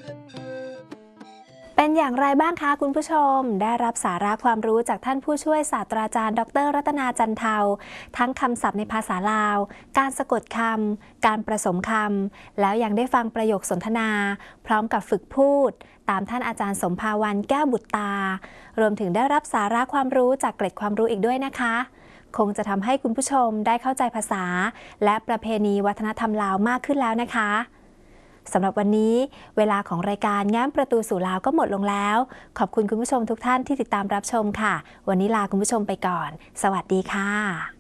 เป็นอย่างไรบ้างคะคุณผู้ชมได้รับสาระความรู้จากท่านผู้ช่วยศาสตราจารย์ดร.รัตนาจันเทาทั้งคำศัพท์ในภาษาลาวการสะกดคำการผสมคำแล้วยังได้ฟังประโยคสนทนาพร้อมกับฝึกพูดตามท่านอาจารย์สมภาวันแก้วบุตรตารวมถึงได้รับสาระความรู้จากเกร็ดความรู้อีกด้วยนะคะคงจะทำให้คุณผู้ชมได้เข้าใจภาษาและประเพณีวัฒนธรรมลาวมากขึ้นแล้วนะคะสำหรับวันนี้เวลาของรายการแง้มประตูสู่ลาวก็หมดลงแล้วขอบคุณคุณผู้ชมทุกท่านที่ติดตามรับชมค่ะวันนี้ลาคุณผู้ชมไปก่อนสวัสดีค่ะ